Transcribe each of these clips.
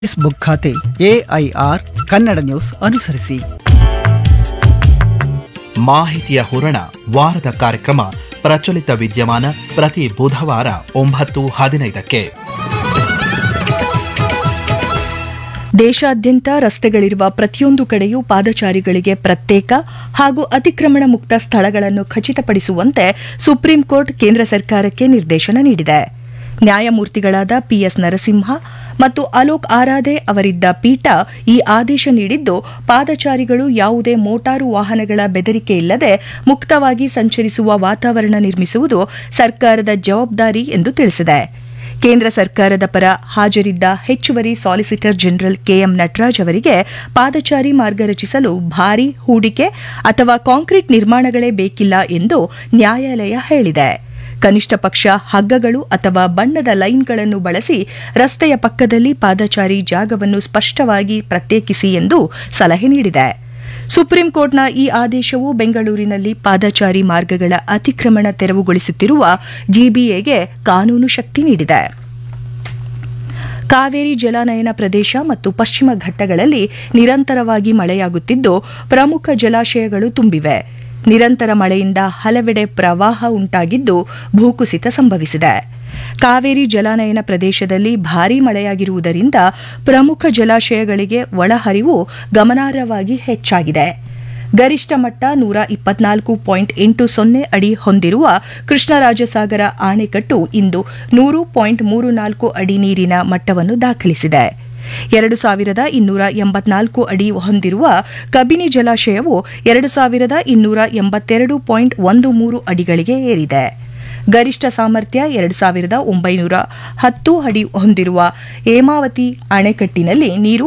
Facebook ಖಾತೆ AIR Kannada news ಅನುಸರಿಸಿ. ಮಾಹಿತಿಯ ಹೂರಣ ವಾರದ ಕಾರ್ಯಕ್ರಮ ಪ್ರಚಲಿತ ವಿದ್ಯಮಾನ ಪ್ರತಿ ಬುಧವಾರ 9:15ಕ್ಕೆ. ದೇಶಾದ್ಯಂತ ರಸ್ತೆಗಳಿರುವ ಪ್ರತಿಯೊಂದು ಕಡೆಯೂ ಪಾದಚಾರಿಗಳಿಗೆ ಪ್ರತ್ಯೇಕ ಹಾಗೂ ಅತಿಕ್ರಮಣ ಮುಕ್ತ ಸ್ಥಳಗಳನ್ನು ಖಚಿತಪಡಿಸುವಂತೆ ಸುಪ್ರೀಂ ಕೋರ್ಟ್ ಕೇಂದ್ರ ಸರ್ಕಾರಕ್ಕೆ ನಿರ್ದೇಶನ ನೀಡಿದೆ. ನ್ಯಾಯಮೂರ್ತಿಗಳಾದ PS ನರಸಿಂಹ ಮತ್ತು ಅಲೋಕ್ ಆರಾಧೆ ಅವರಿದ್ದ ಪೀಠ ಈ ಆದೇಶ ನೀಡಿದ್ದು, ಪಾದಚಾರಿಗಳು ಯಾವುದೇ ಮೋಟಾರು ವಾಹನಗಳ ಬೆದರಿಕೆ ಇಲ್ಲದೆ ಮುಕ್ತವಾಗಿ ಸಂಚರಿಸುವ ವಾತಾವರಣ ನಿರ್ಮಿಸುವುದು ಸರ್ಕಾರದ ಜವಾಬ್ದಾರಿ ಎಂದು ತಿಳಿಸಿದೆ. ಕೇಂದ್ರ ಸರ್ಕಾರದ ಪರ ಹಾಜರಿದ್ದ ಹೆಚ್ಚುವರಿ ಸಾಲಿಸಿಟರ್ ಜನರಲ್ KM ನಟರಾಜ್ ಅವರಿಗೆ ಪಾದಚಾರಿ ಮಾರ್ಗ ರಚಿಸಲು ಭಾರೀ ಹೂಡಿಕೆ ಅಥವಾ ಕಾಂಕ್ರೀಟ್ ನಿರ್ಮಾಣಗಳೇ ಬೇಕಿಲ್ಲ ಎಂದು ನ್ಯಾಯಾಲಯ ಹೇಳಿದೆ. ಕನಿಷ್ಠ ಪಕ್ಷ ಹಗ್ಗಗಳು ಅಥವಾ ಬಣ್ಣದ ಲೈನ್ಗಳನ್ನು ಬಳಸಿ ರಸ್ತೆಯ ಪಕ್ಕದಲ್ಲಿ ಪಾದಚಾರಿ ಜಾಗವನ್ನು ಸ್ಪಷ್ಟವಾಗಿ ಪ್ರತ್ಯೇಕಿಸಿ ಎಂದು ಸಲಹೆ ನೀಡಿದೆ. ಸುಪ್ರೀಂ ಕೋರ್ಟ್ನ ಈ ಆದೇಶವು ಬೆಂಗಳೂರಿನಲ್ಲಿ ಪಾದಚಾರಿ ಮಾರ್ಗಗಳ ಅತಿಕ್ರಮಣ ತೆರವುಗೊಳಿಸುತ್ತಿರುವ GBAಗೆ ಕಾನೂನು ಶಕ್ತಿ ನೀಡಿದೆ. ಕಾವೇರಿ ಜಲಾನಯನ ಪ್ರದೇಶ ಮತ್ತು ಪಶ್ಚಿಮ ಘಟ್ಟಗಳಲ್ಲಿ ನಿರಂತರವಾಗಿ ಮಳೆಯಾಗುತ್ತಿದ್ದು, ಪ್ರಮುಖ ಜಲಾಶಯಗಳು ತುಂಬಿವೆ. ನಿರಂತರ ಮಳೆಯಿಂದ ಹಲವೆಡೆ ಪ್ರವಾಹ ಉಂಟಾಗಿದ್ದು, ಭೂಕುಸಿತ ಸಂಭವಿಸಿದೆ. ಕಾವೇರಿ ಜಲಾನಯನ ಪ್ರದೇಶದಲ್ಲಿ ಭಾರೀ ಮಳೆಯಾಗಿರುವುದರಿಂದ ಪ್ರಮುಖ ಜಲಾಶಯಗಳಿಗೆ ಒಳಹರಿವು ಗಮನಾರ್ಹವಾಗಿ ಹೆಚ್ಚಾಗಿದೆ. ಗರಿಷ್ಠ ಮಟ್ಟ 124.80 ಅಡಿ ಹೊಂದಿರುವ ಕೃಷ್ಣರಾಜಸಾಗರ ಆಣೆಕಟ್ಟು ಇಂದು 100.34 ಅಡಿ ನೀರಿನ ಮಟ್ಟವನ್ನು ದಾಖಲಿಸಿದೆ. 2284 ಅಡಿ ಹೊಂದಿರುವ ಕಬಿನಿ ಜಲಾಶಯವು 2282.13 ಅಡಿಗಳಿಗೆ ಏರಿದೆ. ಗರಿಷ್ಠ ಸಾಮರ್ಥ್ಯ 2910 ಅಡಿ ಹೊಂದಿರುವ ಹೇಮಾವತಿ ಅಣೆಕಟ್ಟಿನಲ್ಲಿ ನೀರು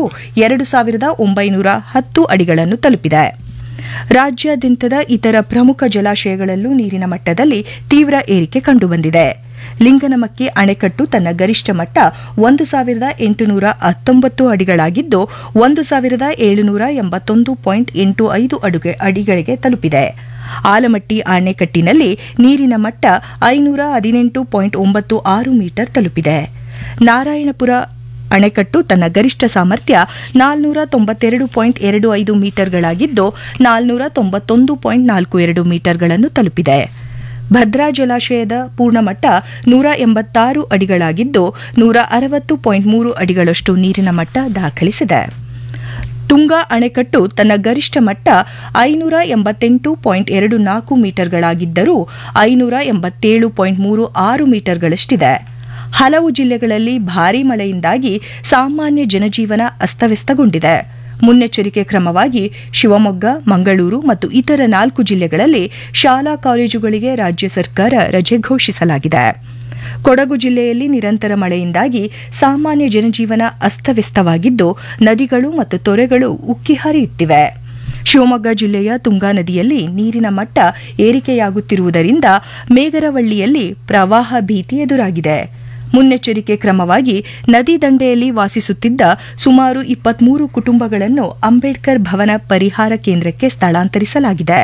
2910 ಅಡಿಗಳನ್ನು ತಲುಪಿದೆ. ರಾಜ್ಯಾದ್ಯಂತದ ಇತರ ಪ್ರಮುಖ ಜಲಾಶಯಗಳಲ್ಲೂ ನೀರಿನ ಮಟ್ಟದಲ್ಲಿ ತೀವ್ರ ಏರಿಕೆ ಕಂಡುಬಂದಿದೆ. ಲಿಂಗನಮಕ್ಕಿ ಅಣೆಕಟ್ಟು ತನ್ನ ಗರಿಷ್ಠ ಮಟ್ಟ 1819 ಅಡಿಗಳಾಗಿದ್ದು, 1781.85 ಅಡಿಗಳಿಗೆ ತಲುಪಿದೆ. ಆಲಮಟ್ಟಿ ಅಣೆಕಟ್ಟಿನಲ್ಲಿ ನೀರಿನ ಮಟ್ಟ 518.96 ಮೀಟರ್ ತಲುಪಿದೆ. ನಾರಾಯಣಪುರ ಅಣೆಕಟ್ಟು ತನ್ನ ಗರಿಷ್ಠ ಸಾಮರ್ಥ್ಯ 492.25 ಮೀಟರ್ಗಳಾಗಿದ್ದು, 491.42 ಮೀಟರ್ಗಳನ್ನು ತಲುಪಿದೆ. ಭದ್ರಾ ಜಲಾಶಯದ ಪೂರ್ಣಮಟ್ಟ 186 ಅಡಿಗಳಾಗಿದ್ದು, 160.3 ಅಡಿಗಳಷ್ಟು ನೀರಿನ ಮಟ್ಟ ದಾಖಲಿಸಿದೆ. ತುಂಗಾ ಅಣೆಕಟ್ಟು ತನ್ನ ಗರಿಷ್ಠ ಮಟ್ಟ 588.24 ಮೀಟರ್ಗಳಾಗಿದ್ದರೂ 587.36 ಮೀಟರ್ಗಳಷ್ಟಿದೆ. ಹಲವು ಜಿಲ್ಲೆಗಳಲ್ಲಿ ಭಾರೀ ಮಳೆಯಿಂದಾಗಿ ಸಾಮಾನ್ಯ ಜನಜೀವನ ಅಸ್ತವ್ಯಸ್ತಗೊಂಡಿದೆ. ಮುನ್ನೆಚ್ಚರಿಕೆ ಕ್ರಮವಾಗಿ ಶಿವಮೊಗ್ಗ, ಮಂಗಳೂರು ಮತ್ತು ಇತರ 4 ಜಿಲ್ಲೆಗಳಲ್ಲಿ ಶಾಲಾ ಕಾಲೇಜುಗಳಿಗೆ ರಾಜ್ಯ ಸರ್ಕಾರ ರಜೆ ಘೋಷಿಸಲಾಗಿದೆ. ಕೊಡಗು ಜಿಲ್ಲೆಯಲ್ಲಿ ನಿರಂತರ ಮಳೆಯಿಂದಾಗಿ ಸಾಮಾನ್ಯ ಜನಜೀವನ ಅಸ್ತವ್ಯಸ್ತವಾಗಿದ್ದು, ನದಿಗಳು ಮತ್ತು ತೊರೆಗಳು ಉಕ್ಕಿ ಹರಿಯುತ್ತಿವೆ. ಶಿವಮೊಗ್ಗ ಜಿಲ್ಲೆಯ ತುಂಗಾ ನದಿಯಲ್ಲಿ ನೀರಿನ ಮಟ್ಟ ಏರಿಕೆಯಾಗುತ್ತಿರುವುದರಿಂದ ಮೇಗರವಳ್ಳಿಯಲ್ಲಿ ಪ್ರವಾಹ ಭೀತಿ ಎದುರಾಗಿದೆ. ಮುನ್ನೆಚ್ಚರಿಕೆ ಕ್ರಮವಾಗಿ ನದಿ ದಂಡೆಯಲ್ಲಿ ವಾಸಿಸುತ್ತಿದ್ದ ಸುಮಾರು 23 ಕುಟುಂಬಗಳನ್ನು ಅಂಬೇಡ್ಕರ್ ಭವನ ಪರಿಹಾರ ಕೇಂದ್ರಕ್ಕೆ ಸ್ಥಳಾಂತರಿಸಲಾಗಿದೆ.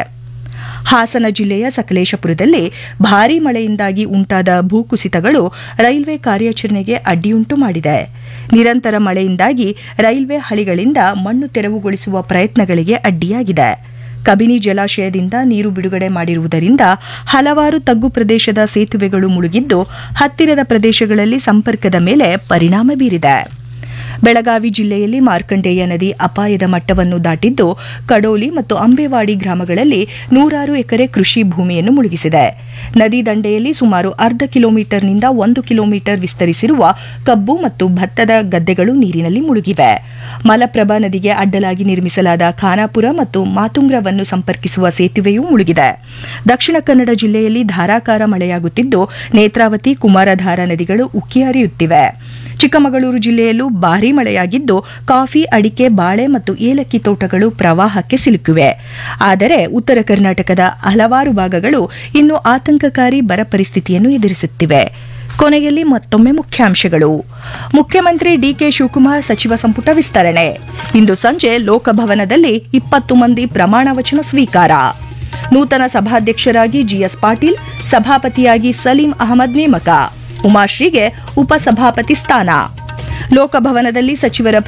ಹಾಸನ ಜಿಲ್ಲೆಯ ಸಕಲೇಶಪುರದಲ್ಲಿ ಭಾರೀ ಮಳೆಯಿಂದಾಗಿ ಉಂಟಾದ ಭೂಕುಸಿತಗಳು ರೈಲ್ವೆ ಕಾರ್ಯಾಚರಣೆಗೆ ಅಡ್ಡಿಯುಂಟು ಮಾಡಿದೆ. ನಿರಂತರ ಮಳೆಯಿಂದಾಗಿ ರೈಲ್ವೆ ಹಳಿಗಳಿಂದ ಮಣ್ಣು ತೆರವುಗೊಳಿಸುವ ಪ್ರಯತ್ನಗಳಿಗೆ ಅಡ್ಡಿಯಾಗಿದೆ. ಕಬಿನಿ ಜಲಾಶಯದಿಂದ ನೀರು ಬಿಡುಗಡೆ ಮಾಡಿರುವುದರಿಂದ ಹಲವಾರು ತಗ್ಗು ಪ್ರದೇಶದ ಸೇತುವೆಗಳು ಮುಳುಗಿದ್ದು, ಹತ್ತಿರದ ಪ್ರದೇಶಗಳಲ್ಲಿ ಸಂಪರ್ಕದ ಮೇಲೆ ಪರಿಣಾಮ ಬೀರಿದೆ. ಬೆಳಗಾವಿ ಜಿಲ್ಲೆಯಲ್ಲಿ ಮಾರ್ಕಂಡೇಯ ನದಿ ಅಪಾಯದ ಮಟ್ಟವನ್ನು ದಾಟಿದ್ದು, ಕಡೋಲಿ ಮತ್ತು ಅಂಬೇವಾಡಿ ಗ್ರಾಮಗಳಲ್ಲಿ 100 ಎಕರೆ ಕೃಷಿ ಭೂಮಿಯನ್ನು ಮುಳುಗಿಸಿದೆ. ನದಿ ದಂಡೆಯಲ್ಲಿ ಸುಮಾರು ಅರ್ಧ ಕಿಲೋಮೀಟರ್ನಿಂದ 1 ಕಿಲೋಮೀಟರ್ ವಿಸ್ತರಿಸಿರುವ ಕಬ್ಬು ಮತ್ತು ಭತ್ತದ ಗದ್ದೆಗಳು ನೀರಿನಲ್ಲಿ ಮುಳುಗಿವೆ. ಮಲಪ್ರಭಾ ನದಿಗೆ ಅಡ್ಡಲಾಗಿ ನಿರ್ಮಿಸಲಾದ ಖಾನಾಪುರ ಮತ್ತು ಮಾತುಂಗ್ರವನ್ನು ಸಂಪರ್ಕಿಸುವ ಸೇತುವೆಯೂ ಮುಳುಗಿದೆ. ದಕ್ಷಿಣ ಕನ್ನಡ ಜಿಲ್ಲೆಯಲ್ಲಿ ಧಾರಾಕಾರ ಮಳೆಯಾಗುತ್ತಿದ್ದು, ನೇತ್ರಾವತಿ, ಕುಮಾರಧಾರಾ ನದಿಗಳು ಉಕ್ಕಿ ಹರಿಯುತ್ತಿವೆ. ಚಿಕ್ಕಮಗಳೂರು ಜಿಲ್ಲೆಯಲ್ಲೂ ಭಾರೀ ಮಳೆಯಾಗಿದ್ದು, ಕಾಫಿ, ಅಡಿಕೆ, ಬಾಳೆ ಮತ್ತು ಏಲಕ್ಕಿ ತೋಟಗಳು ಪ್ರವಾಹಕ್ಕೆ ಸಿಲುಕಿವೆ. ಆದರೆ ಉತ್ತರ ಕರ್ನಾಟಕದ ಹಲವಾರು ಭಾಗಗಳು ಇನ್ನೂ ಆತಂಕಕಾರಿ ಬರ ಪರಿಸ್ಥಿತಿಯನ್ನು ಎದುರಿಸುತ್ತಿವೆ. ಕೊನೆಯಲ್ಲಿ ಮತ್ತೊಮ್ಮೆ ಮುಖ್ಯಾಂಶಗಳು. ಮುಖ್ಯಮಂತ್ರಿ DK ಶಿವಕುಮಾರ್ ಸಚಿವ ಸಂಪುಟ ವಿಸ್ತರಣೆ. ಇಂದು ಸಂಜೆ ಲೋಕಭವನದಲ್ಲಿ 20 ಮಂದಿ ಪ್ರಮಾಣ ವಚನ ಸ್ವೀಕಾರ. ನೂತನ ಸಭಾಧ್ಯಕ್ಷರಾಗಿ GS ಪಾಟೀಲ್, ಸಭಾಪತಿಯಾಗಿ ಸಲೀಂ ಅಹಮದ್ ನೇಮಕ. ಉಮಾಶ್ರೀಗೆ ಉಪಸಭಾಪತಿ ಸ್ಥಾನ. ಲೋಕಭವನದಲ್ಲಿ ಸಚಿವರ